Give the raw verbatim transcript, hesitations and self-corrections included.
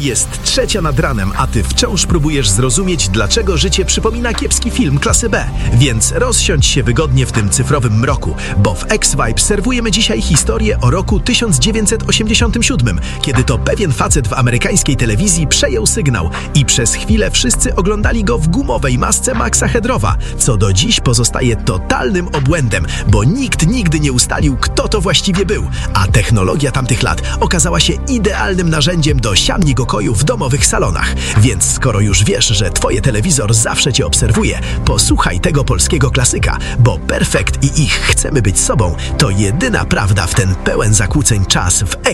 Jest trzecia nad ranem, a ty wciąż próbujesz zrozumieć, dlaczego życie przypomina kiepski film klasy B. Więc rozsiądź się wygodnie w tym cyfrowym mroku, bo w X-Vibe serwujemy dzisiaj historię o roku tysiąc dziewięćset osiemdziesiątym siódmym, kiedy to pewien facet w amerykańskiej telewizji przejął sygnał i przez chwilę wszyscy oglądali go w gumowej masce Maxa Headroffa, co do dziś pozostaje totalnym obłędem, bo nikt nigdy nie ustalił, kto to właściwie był, a technologia tamtych lat okazała się idealnym narzędziem do siania niegokoju w domowych salonach. Więc skoro już wiesz, że twoje telewizor zawsze cię obserwuje, posłuchaj tego polskiego klasyka, bo Perfekt i ich Chcemy być sobą to jedyna prawda w ten pełen zakłóceń czas w